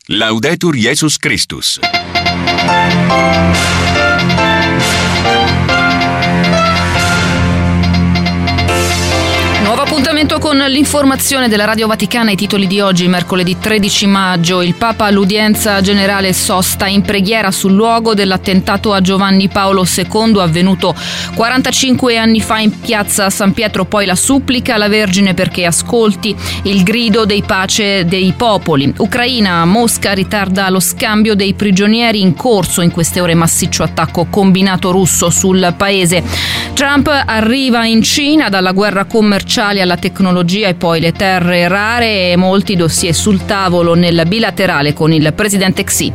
Laudetur Jesus Christus. Nuovo appuntamento con l'informazione della Radio Vaticana. I titoli di oggi, mercoledì 13 maggio. Il Papa all'udienza generale sosta in preghiera sul luogo dell'attentato a Giovanni Paolo II avvenuto 45 anni fa in piazza San Pietro. Poi la supplica alla Vergine perché ascolti il grido dei pace dei popoli. Ucraina, Mosca ritarda lo scambio dei prigionieri, in corso in queste ore massiccio attacco combinato russo sul paese. Trump arriva in Cina, dalla guerra commerciale alla tecnologia e poi le terre rare, e molti dossier sul tavolo nel bilaterale con il presidente Xi.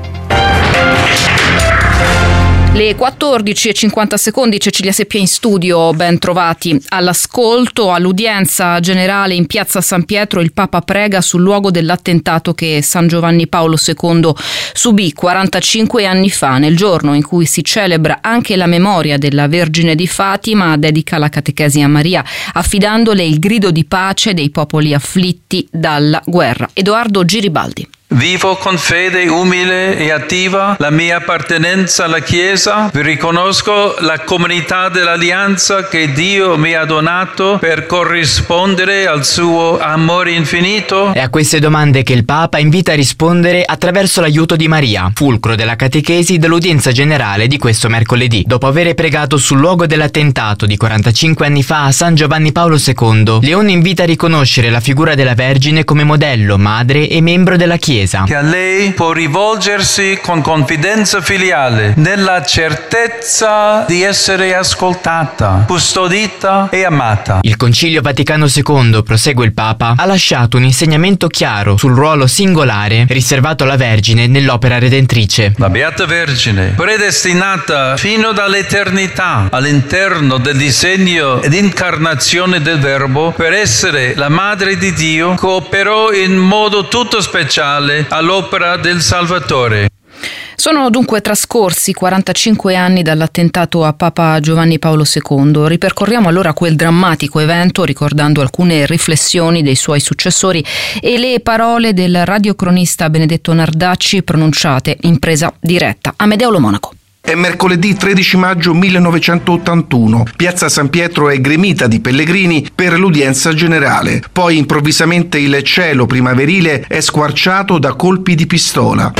Le 14:50, Cecilia Seppia in studio, ben trovati all'ascolto. All'udienza generale in piazza San Pietro il Papa prega sul luogo dell'attentato che San Giovanni Paolo II subì 45 anni fa, nel giorno in cui si celebra anche la memoria della Vergine di Fatima. Dedica la catechesi a Maria, affidandole il grido di pace dei popoli afflitti dalla guerra. Edoardo Giribaldi. Vivo con fede umile e attiva la mia appartenenza alla Chiesa, vi riconosco la comunità dell'Alleanza che Dio mi ha donato per corrispondere al suo amore infinito. È a queste domande che il Papa invita a rispondere attraverso l'aiuto di Maria, fulcro della catechesi dell'udienza generale di questo mercoledì. Dopo aver pregato sul luogo dell'attentato di 45 anni fa a San Giovanni Paolo II, Leone invita a riconoscere la figura della Vergine come modello, madre e membro della Chiesa. Che a lei può rivolgersi con confidenza filiale, nella certezza di essere ascoltata, custodita e amata. Il Concilio Vaticano II, prosegue il Papa, ha lasciato un insegnamento chiaro sul ruolo singolare riservato alla Vergine nell'opera redentrice. La Beata Vergine, predestinata fino dall'eternità all'interno del disegno ed incarnazione del Verbo per essere la Madre di Dio, cooperò in modo tutto speciale all'opera del Salvatore. Sono dunque trascorsi 45 anni dall'attentato a Papa Giovanni Paolo II. Ripercorriamo allora quel drammatico evento ricordando alcune riflessioni dei suoi successori e le parole del radiocronista Benedetto Nardacci pronunciate in presa diretta. Amedeo Lo Monaco. È mercoledì 13 maggio 1981. Piazza San Pietro è gremita di pellegrini per l'udienza generale. Poi improvvisamente il cielo primaverile è squarciato da colpi di pistola.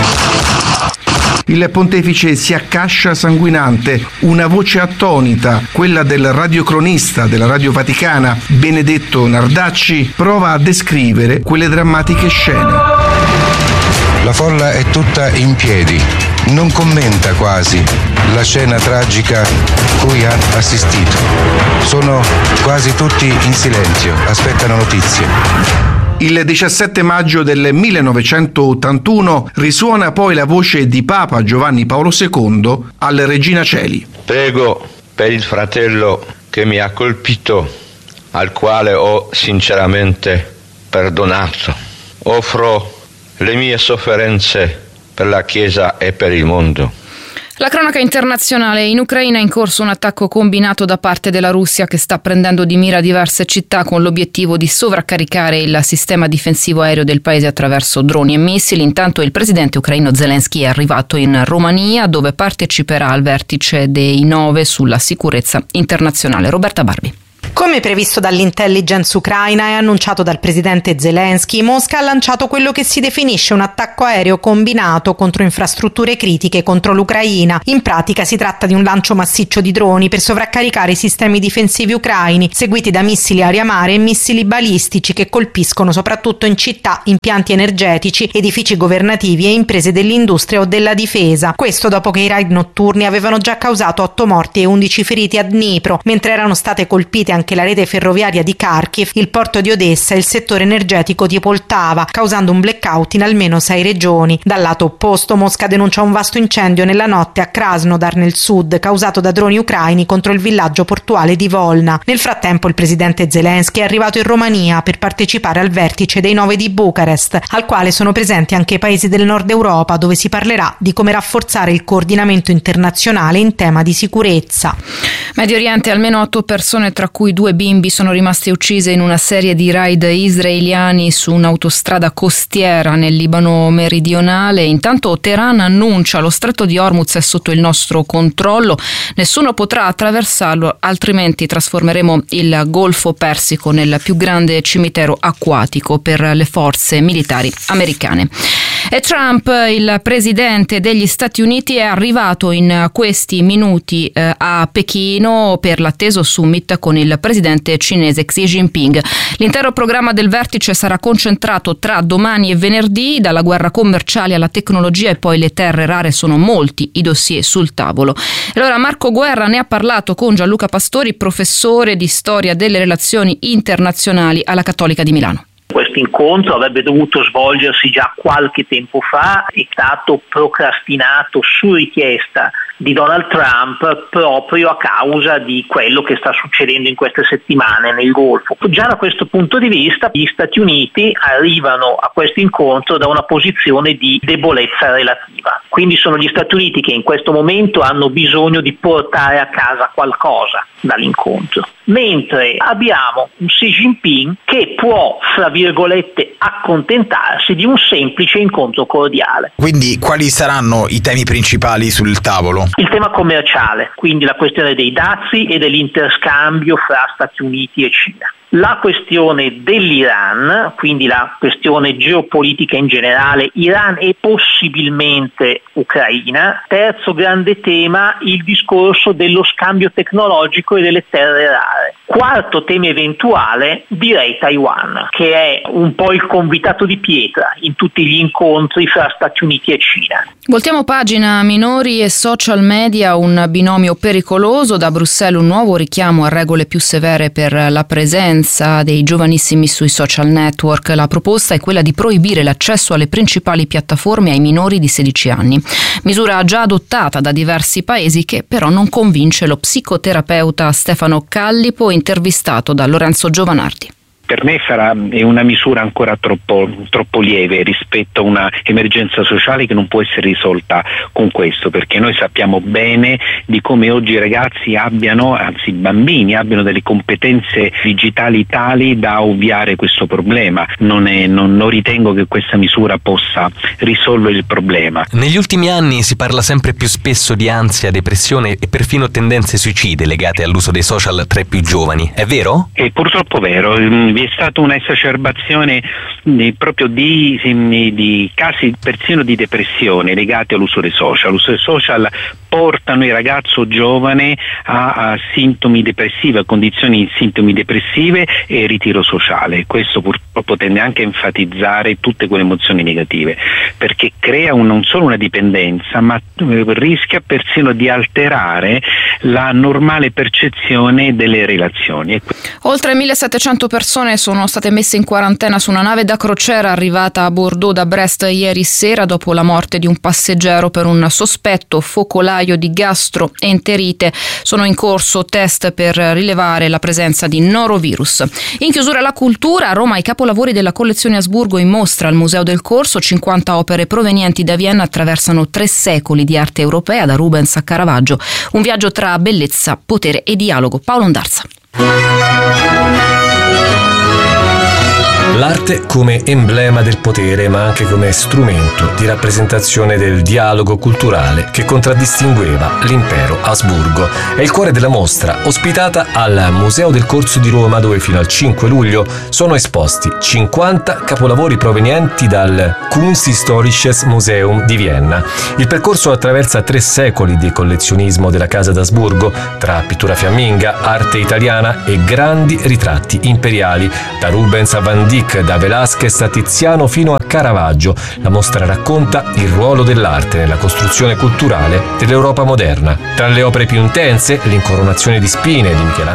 Il pontefice si accascia sanguinante. Una voce attonita, quella del radiocronista della Radio Vaticana, Benedetto Nardacci, prova a descrivere quelle drammatiche scene. La folla è tutta in piedi, non commenta quasi la scena tragica cui ha assistito. Sono quasi tutti in silenzio, aspettano notizie. Il 17 maggio del 1981 risuona poi la voce di Papa Giovanni Paolo II al Regina Coeli. Prego per il fratello che mi ha colpito, al quale ho sinceramente perdonato. Offro le mie sofferenze per la Chiesa e per il mondo. La cronaca internazionale. In Ucraina è in corso un attacco combinato da parte della Russia che sta prendendo di mira diverse città con l'obiettivo di sovraccaricare il sistema difensivo aereo del paese attraverso droni e missili. Intanto il presidente ucraino Zelensky è arrivato in Romania, dove parteciperà al vertice dei 9 sulla sicurezza internazionale. Roberta Barbi. Come previsto dall'intelligence ucraina e annunciato dal presidente Zelensky, Mosca ha lanciato quello che si definisce un attacco aereo combinato contro infrastrutture critiche contro l'Ucraina. In pratica si tratta di un lancio massiccio di droni per sovraccaricare i sistemi difensivi ucraini, seguiti da missili aria-mare e missili balistici che colpiscono soprattutto in città, impianti energetici, edifici governativi e imprese dell'industria o della difesa. Questo dopo che i raid notturni avevano già causato 8 morti e 11 feriti a Dnipro, mentre erano state colpite anche la rete ferroviaria di Kharkiv, il porto di Odessa e il settore energetico di Poltava, causando un blackout in almeno 6 regioni. Dal lato opposto, Mosca denuncia un vasto incendio nella notte a Krasnodar nel sud, causato da droni ucraini contro il villaggio portuale di Volna. Nel frattempo il presidente Zelensky è arrivato in Romania per partecipare al vertice dei 9 di Bucarest, al quale sono presenti anche i paesi del nord Europa, dove si parlerà di come rafforzare il coordinamento internazionale in tema di sicurezza. Medio Oriente, almeno 8 persone, tra cui cui 2 bimbi sono rimasti uccisi in una serie di raid israeliani su un'autostrada costiera nel Libano meridionale. Intanto Teheran annuncia: lo stretto di Hormuz è sotto il nostro controllo, nessuno potrà attraversarlo, altrimenti trasformeremo il Golfo Persico nel più grande cimitero acquatico per le forze militari americane. E Trump, il presidente degli Stati Uniti, è arrivato in questi minuti a Pechino per l'atteso summit con il presidente cinese Xi Jinping. L'intero programma del vertice sarà concentrato tra domani e venerdì. Dalla guerra commerciale alla tecnologia e poi le terre rare sono molti i dossier sul tavolo. Allora Marco Guerra ne ha parlato con Gianluca Pastori, professore di storia delle relazioni internazionali alla Cattolica di Milano. Questo incontro avrebbe dovuto svolgersi già qualche tempo fa, è stato procrastinato su richiesta di Donald Trump proprio a causa di quello che sta succedendo in queste settimane nel Golfo. Già da questo punto di vista gli Stati Uniti arrivano a questo incontro da una posizione di debolezza relativa, quindi sono gli Stati Uniti che in questo momento hanno bisogno di portare a casa qualcosa dall'incontro, mentre abbiamo un Xi Jinping che può, fra virgolette, accontentarsi di un semplice incontro cordiale. Quindi quali saranno i temi principali sul tavolo? Il tema commerciale, quindi la questione dei dazi e dell'interscambio fra Stati Uniti e Cina. La questione dell'Iran, quindi la questione geopolitica in generale, Iran e possibilmente Ucraina. Terzo grande tema, il discorso dello scambio tecnologico e delle terre rare. Quarto tema eventuale, direi Taiwan, che è un po' il convitato di pietra in tutti gli incontri fra Stati Uniti e Cina. Voltiamo pagina. Minori e social media, un binomio pericoloso. Da Bruxelles un nuovo richiamo a regole più severe per la presenza dei giovanissimi sui social network. La proposta è quella di proibire l'accesso alle principali piattaforme ai minori di 16 anni. Misura già adottata da diversi paesi che però non convince lo psicoterapeuta Stefano Callipo, intervistato da Lorenzo Giovanardi. Per me è una misura ancora troppo lieve rispetto a una emergenza sociale che non può essere risolta con questo, perché noi sappiamo bene di come oggi i ragazzi i bambini abbiano delle competenze digitali tali da ovviare questo problema. Non ritengo che questa misura possa risolvere il problema. Negli ultimi anni si parla sempre più spesso di ansia, depressione e perfino tendenze suicide legate all'uso dei social tra i più giovani. È vero? È purtroppo vero. Vi è stata una esacerbazione proprio di casi persino di depressione legati all'uso dei social. L'uso dei social portano il ragazzo giovane a sintomi depressivi, a condizioni di sintomi depressive e ritiro sociale. Questo purtroppo tende anche a enfatizzare tutte quelle emozioni negative, perché crea non solo una dipendenza, ma rischia persino di alterare la normale percezione delle relazioni. Oltre 1700 persone sono state messe in quarantena su una nave da crociera arrivata a Bordeaux da Brest ieri sera dopo la morte di un passeggero per un sospetto focolaio di gastroenterite. Sono in corso test per rilevare la presenza di norovirus. In chiusura la cultura, a Roma i capolavori della collezione Asburgo in mostra al Museo del Corso. 50 opere provenienti da Vienna attraversano 3 secoli di arte europea, da Rubens a Caravaggio. Un viaggio tra bellezza, potere e dialogo. Paolo Ondarza. L'arte come emblema del potere, ma anche come strumento di rappresentazione del dialogo culturale che contraddistingueva l'impero Asburgo. È il cuore della mostra, ospitata al Museo del Corso di Roma, dove fino al 5 luglio sono esposti 50 capolavori provenienti dal Kunsthistorisches Museum di Vienna. Il percorso attraversa 3 secoli di collezionismo della casa d'Asburgo, tra pittura fiamminga, arte italiana e grandi ritratti imperiali, da Rubens a Van Dyck, da Velázquez a Tiziano fino a Caravaggio. La mostra racconta il ruolo dell'arte nella costruzione culturale dell'Europa moderna. Tra le opere più intense, l'Incoronazione di spine di Michelangelo